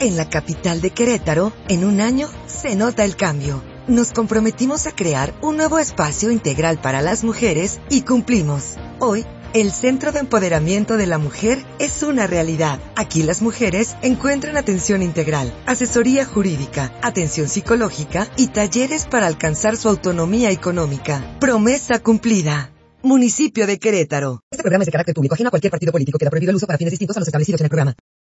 En la capital de Querétaro, en un año, se nota el cambio. Nos comprometimos a crear un nuevo espacio integral para las mujeres y cumplimos. Hoy, el Centro de Empoderamiento de la Mujer es una realidad. Aquí las mujeres encuentran atención integral, asesoría jurídica, atención psicológica y talleres para alcanzar su autonomía económica. Promesa cumplida. Municipio de Querétaro. Este programa es de carácter público, ajeno a cualquier partido político. Queda prohibido el uso para fines distintos a los establecidos en el programa.